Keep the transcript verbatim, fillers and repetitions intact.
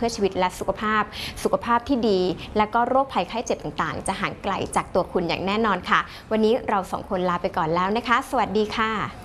พื่อชีวิตและสุขภาพสุขภาพที่ดีและก็โรคภัยไข้เจ็บต่างๆจะห่างไกลจากตัวคุณอย่างแน่นอนค่ะวันนี้เราสองคนลาไปก่อนแล้วนะคะสวัสดีค่ะ